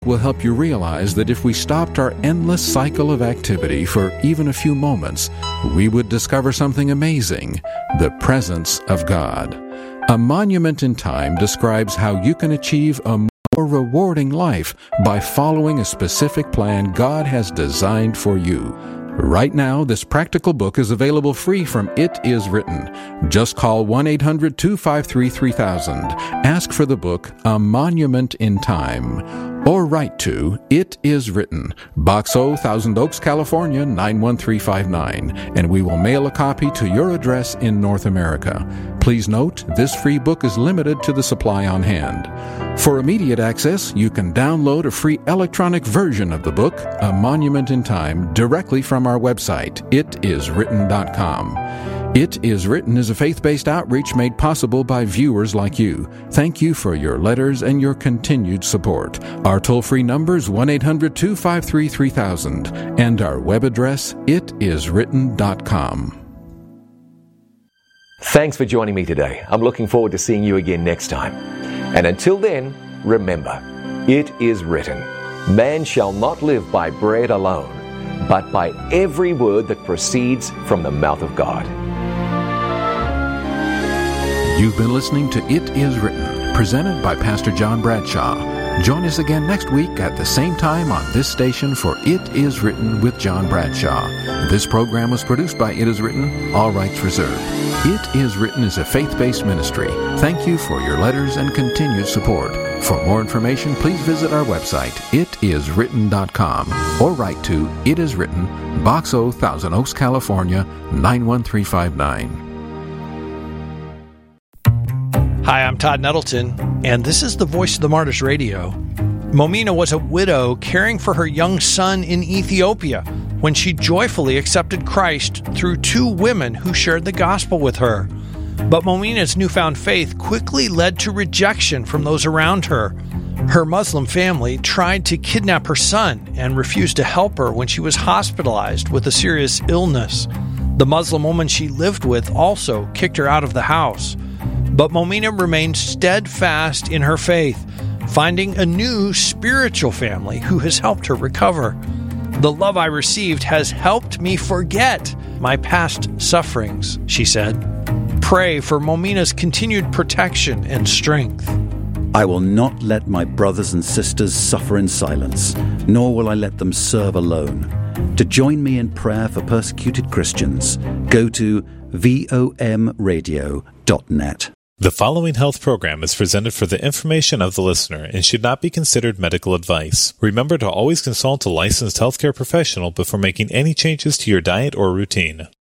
will help you realize that if we stopped our endless cycle of activity for even a few moments, we would discover something amazing: the presence of God. A Monument in Time describes how you can achieve a more rewarding life by following a specific plan God has designed for you. Right now, this practical book is available free from It Is Written. Just call 1-800-253-3000. Ask for the book, A Monument in Time. Or write to It Is Written, Box O, Thousand Oaks, California, 91359, and we will mail a copy to your address in North America. Please note, this free book is limited to the supply on hand. For immediate access, you can download a free electronic version of the book, A Monument in Time, directly from our website, itiswritten.com. It Is Written is a faith-based outreach made possible by viewers like you. Thank you for your letters and your continued support. Our toll-free number is 1-800-253-3000, and our web address, itiswritten.com. Thanks for joining me today. I'm looking forward to seeing you again next time. And until then, remember, it is written, man shall not live by bread alone, but by every word that proceeds from the mouth of God. You've been listening to It Is Written, presented by Pastor John Bradshaw. Join us again next week at the same time on this station for It Is Written with John Bradshaw. This program was produced by It Is Written, all rights reserved. It Is Written is a faith-based ministry. Thank you for your letters and continued support. For more information, please visit our website, itiswritten.com, or write to It Is Written, Box O, Thousand Oaks, California, 91359. Hi, I'm Todd Nettleton, and this is the Voice of the Martyrs Radio. Momina was a widow caring for her young son in Ethiopia when she joyfully accepted Christ through two women who shared the gospel with her. But Momina's newfound faith quickly led to rejection from those around her. Her Muslim family tried to kidnap her son and refused to help her when she was hospitalized with a serious illness. The Muslim woman she lived with also kicked her out of the house. But Momina remained steadfast in her faith, finding a new spiritual family who has helped her recover. The love I received has helped me forget my past sufferings, she said. Pray for Momina's continued protection and strength. I will not let my brothers and sisters suffer in silence, nor will I let them serve alone. To join me in prayer for persecuted Christians, go to vomradio.net. The following health program is presented for the information of the listener and should not be considered medical advice. Remember to always consult a licensed healthcare professional before making any changes to your diet or routine.